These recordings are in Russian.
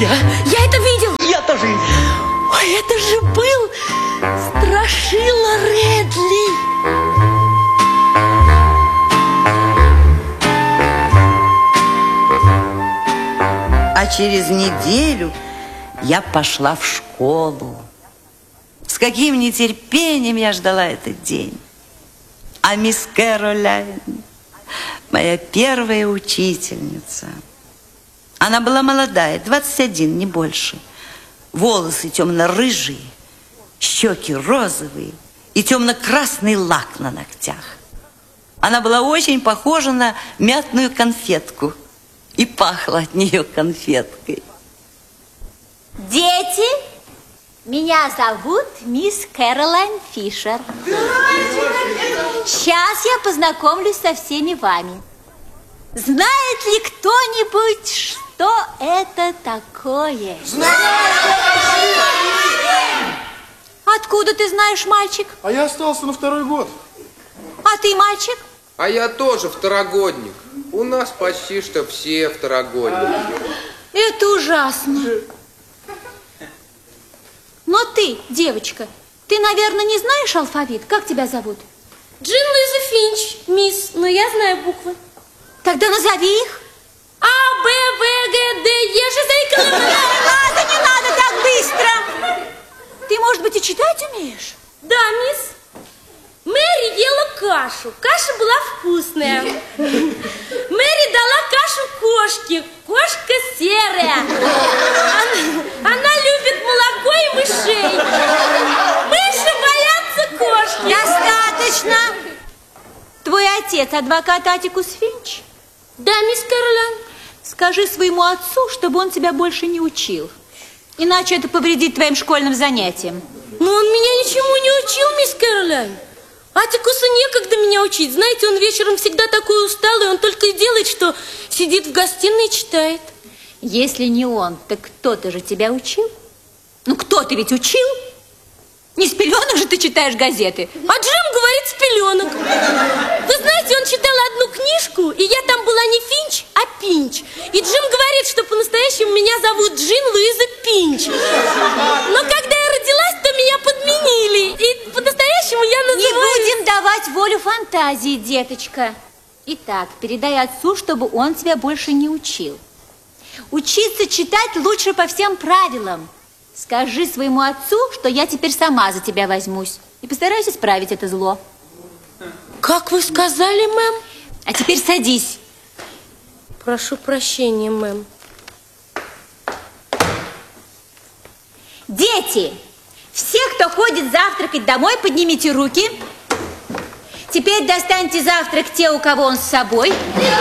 Я это видел. Я тоже. Ой, это же был Страшила Редли. А через неделю я пошла в школу. С каким нетерпением я ждала этот день. А мисс Кэролайн, моя первая учительница, она была молодая, 21, не больше. Волосы темно-рыжие, щеки розовые и темно-красный лак на ногтях. Она была очень похожа на мятную конфетку и пахла от нее конфеткой. Дети, меня зовут мисс Кэролайн Фишер. Сейчас я познакомлюсь со всеми вами. Знает ли кто-нибудь, что это такое? Откуда ты знаешь, мальчик? А я остался на 2-й год. А ты, мальчик? А я тоже второгодник. У нас почти что все второгодники. Это ужасно. Но ты, девочка, ты, наверное, не знаешь алфавит? Как тебя зовут? Джин Луиза Финч, мисс, но я знаю буквы. Тогда назови их. А, Б, В, Г, Д, Е, Ж, З, К, Л, М. Не надо так быстро. Ты, может быть, и читать умеешь? Да, мисс. Мэри ела кашу. Каша была вкусная. Мэри дала кашу кошке. Кошка серая. Она любит молоко и мышей. Мыши боятся кошки. Достаточно. Твой отец адвокат Атикус Финч? Да, мисс Кэролайн. Скажи своему отцу, чтобы он тебя больше не учил. Иначе это повредит твоим школьным занятиям. Но он меня ничему не учил, мисс Кэролайн. Атикусу некогда меня учить. Знаете, он вечером всегда такой усталый. Он только и делает, что сидит в гостиной и читает. Если не он, так кто-то же тебя учил? Ну, кто-то ведь учил? Не с пеленок же ты читаешь газеты. А Джим говорит с пеленок. Вы знаете, он читал одну книжку, и я там была не Финч, а Пинч. И Джим говорит, что по-настоящему меня зовут Джин Луиза Пинч. Но когда я родилась, то меня подменили. И по-настоящему я называюсь... Не будем давать волю фантазии, деточка. Итак, передай отцу, чтобы он тебя больше не учил. Учиться читать лучше по всем правилам. Скажи своему отцу, что я теперь сама за тебя возьмусь. И постараюсь исправить это зло. Как вы сказали, мэм? А теперь садись. Прошу прощения, мэм. Дети, все, кто ходит завтракать домой, поднимите руки. Теперь достаньте завтрак те, у кого он с собой.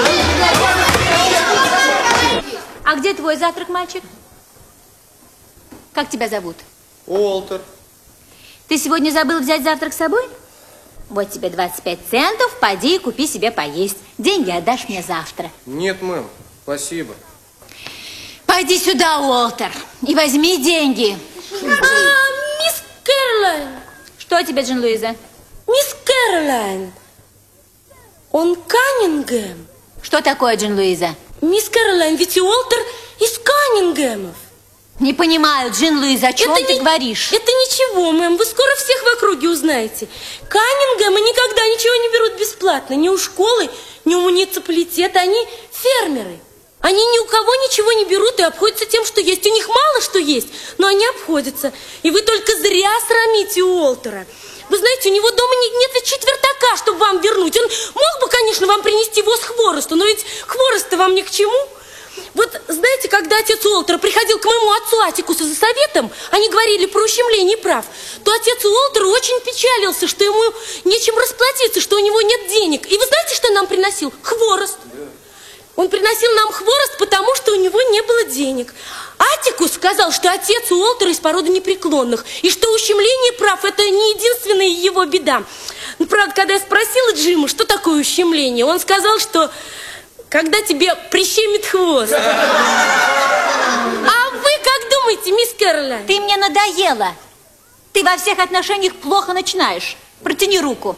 А где твой завтрак, мальчик? Как тебя зовут? Уолтер. Ты сегодня забыл взять завтрак с собой? Вот тебе 25 центов, поди и купи себе поесть. Деньги отдашь мне завтра. Нет, мэм, спасибо. Пойди сюда, Уолтер, и возьми деньги. Мисс Кэролайн. Что тебе, Джин Луиза? Мисс Кэролайн. Он Каннингем. Что такое, Джин Луиза? Мисс Кэролайн, ведь Уолтер из Каннингемов. Не понимаю, Джин Луиза, о чем ты говоришь? Это ничего, мэм, вы скоро всех в округе узнаете. Каннингемы никогда ничего не берут бесплатно. Ни у школы, ни у муниципалитета. Они фермеры. Они ни у кого ничего не берут и обходятся тем, что есть. У них мало что есть, но они обходятся. И вы только зря срамите Уолтера. Вы знаете, у него дома нет и четвертака, чтобы вам вернуть. Он мог бы, конечно, вам принести воз хворосту, но ведь хворост-то вам ни к чему. Вот, знаете, когда отец Уолтера приходил к моему отцу Атикусу за советом, они говорили про ущемление прав, то отец Уолтера очень печалился, что ему нечем расплатиться, что у него нет денег. И вы знаете, что он нам приносил? Хворост. Он приносил нам хворост, потому что у него не было денег. Атикус сказал, что отец Уолтера из породы непреклонных, и что ущемление прав – это не единственная его беда. Но, правда, когда я спросила Джима, что такое ущемление, он сказал, что когда тебе прищемит хвост. А вы как думаете, мисс Кэролайн? Ты мне надоела. Ты во всех отношениях плохо начинаешь. Протяни руку.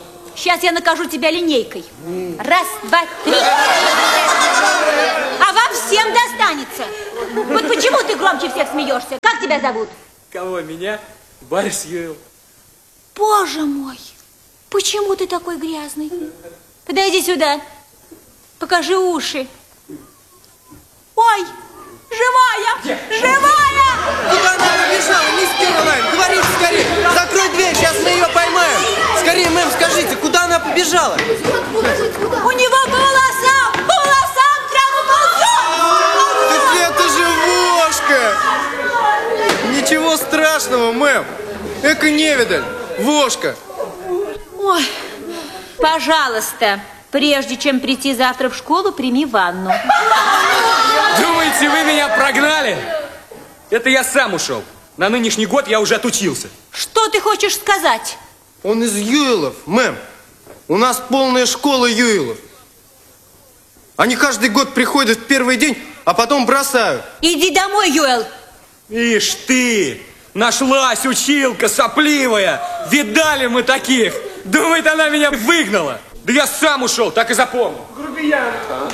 Сейчас я накажу тебя линейкой. 1, 2, 3. А вам всем достанется. Вот почему ты громче всех смеешься? Как тебя зовут? Кого, меня? Борис Юэл. Боже мой, почему ты такой грязный? Подойди сюда, покажи уши. Ой, живая! Где? Живая! Куда она побежала, мисс Кэролайн? Говорите скорее! Закрой дверь, сейчас мы ее поймаем! Скорее, мэм, скажите, куда она побежала? У него по волосам прямо ползет! Так это же Вошка! Ничего страшного, мэм! Эко-невидаль! Вошка! Ой, пожалуйста, прежде чем прийти завтра в школу, прими ванну. Думаете, вы меня прогнали? Это я сам ушел. На нынешний год я уже отучился. Что ты хочешь сказать? Он из Юэлов, мэм. У нас полная школа Юэлов. Они каждый год приходят в первый день, а потом бросают. Иди домой, Юэл. Ишь ты, нашлась училка сопливая. Видали мы таких. Думает, она меня выгнала. Да я сам ушел, так и запомнил. Грубиян.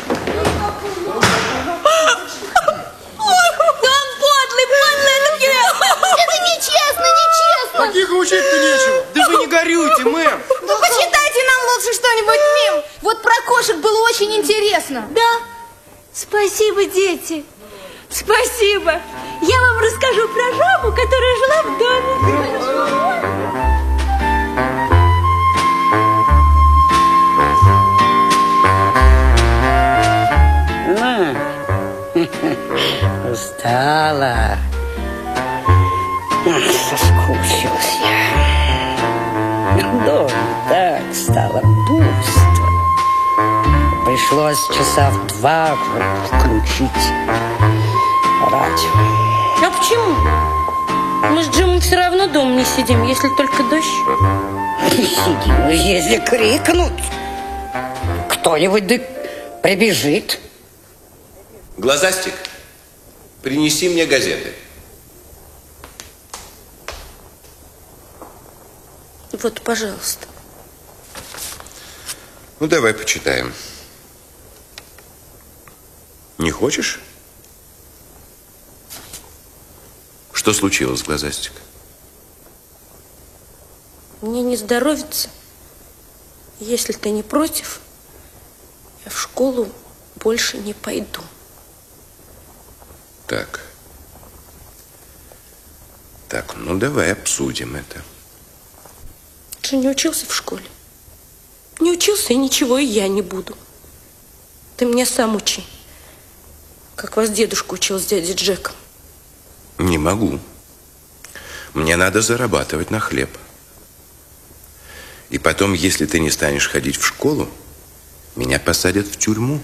Это нечестно, нечестно. А тихо учить-то нечего. Да вы не горюйте, мэм. Ну, почитайте нам лучше что-нибудь мем. Вот про кошек было очень интересно. Да, спасибо, дети. Спасибо. Я вам расскажу про жабу, которая жила в доме. Устала. Соскучился я. Дома так стало пусто. Пришлось часа в 2 включить радио. А почему? Мы с Джимом все равно дома не сидим, если только дождь. Сидим, если крикнуть, кто-нибудь да прибежит. Глазастик, принеси мне газеты. Вот, пожалуйста. Ну, давай почитаем. Не хочешь? Что случилось, Глазастик? Мне не здоровится. Если ты не против, я в школу больше не пойду. Так. Так, ну давай обсудим это. Ты же не учился в школе. Не учился, и ничего, и я не буду. Ты меня сам учи. Как вас дедушка учил с дядей Джеком. Не могу. Мне надо зарабатывать на хлеб. И потом, если ты не станешь ходить в школу, меня посадят в тюрьму.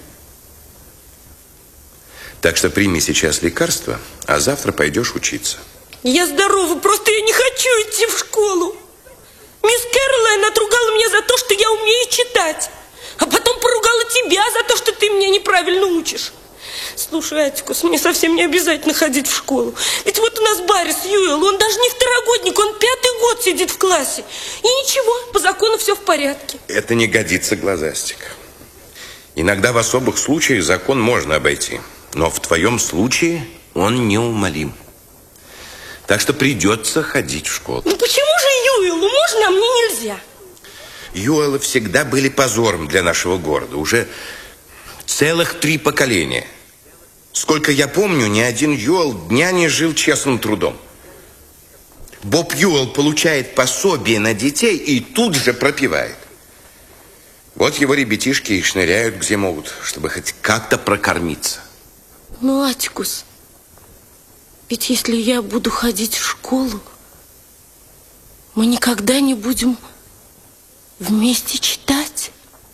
Так что прими сейчас лекарство, а завтра пойдешь учиться. Я здорова, просто я не хочу идти в школу. Мисс Кэролайн отругала меня за то, что я умею читать. А потом поругала тебя за то, что ты меня неправильно учишь. Слушай, Атикус, мне совсем не обязательно ходить в школу. Ведь вот у нас Борис Юэл, он даже не второгодник, он 5-й год сидит в классе. И ничего, по закону все в порядке. Это не годится, Глазастик. Иногда в особых случаях закон можно обойти. Но в твоем случае он неумолим. Так что придется ходить в школу. Ну почему же Юэлу можно, а мне нельзя? Юэлы всегда были позором для нашего города. Уже целых 3 поколения. Сколько я помню, ни один Юэл дня не жил честным трудом. Боб Юэл получает пособие на детей и тут же пропивает. Вот его ребятишки и шныряют где могут, чтобы хоть как-то прокормиться. Ну, Атикус, ведь если я буду ходить в школу, мы никогда не будем вместе читать.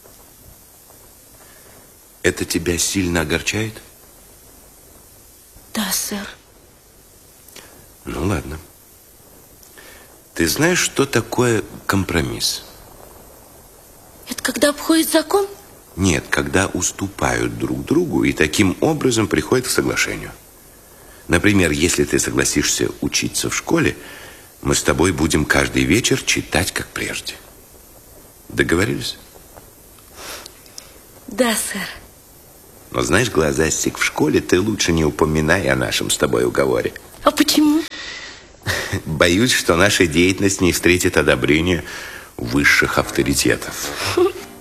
Это тебя сильно огорчает? Да, сэр. Ну, ладно. Ты знаешь, что такое компромисс? Это когда обходит закон? Нет, когда уступают друг другу и таким образом приходят к соглашению. Например, если ты согласишься учиться в школе, мы с тобой будем каждый вечер читать, как прежде. Договорились? Да, сэр. Но знаешь, Глазастик, в школе ты лучше не упоминай о нашем с тобой уговоре. А почему? Боюсь, что наша деятельность не встретит одобрения высших авторитетов.